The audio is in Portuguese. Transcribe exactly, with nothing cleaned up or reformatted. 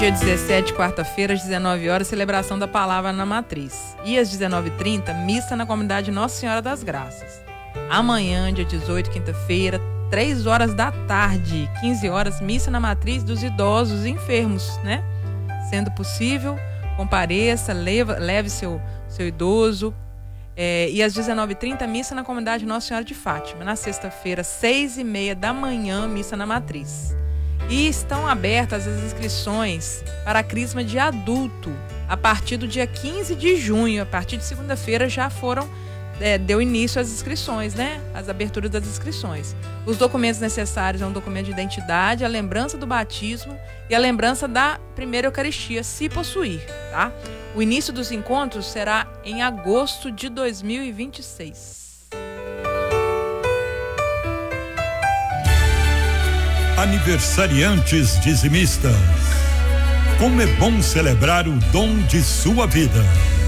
dia dezessete, quarta-feira, às dezenove horas, celebração da Palavra na Matriz. E às dezenove e trinta, missa na comunidade Nossa Senhora das Graças. Amanhã, dia dezoito, quinta-feira, três horas da tarde, quinze horas, missa na Matriz dos idosos e enfermos, né? Sendo possível, compareça, leva, leve seu, seu idoso. É, e às dezenove e trinta, missa na comunidade Nossa Senhora de Fátima. Na sexta-feira, seis e meia da manhã, missa na Matriz. E estão abertas as inscrições para a crisma de adulto a partir do dia quinze de junho. A partir de segunda-feira já foram, é, deu início às inscrições, né? As aberturas das inscrições. Os documentos necessários é um documento de identidade, a lembrança do batismo e a lembrança da primeira Eucaristia, se possuir, tá? O início dos encontros será em agosto de dois mil e vinte e seis. Aniversariantes dizimistas, como é bom celebrar o dom de sua vida.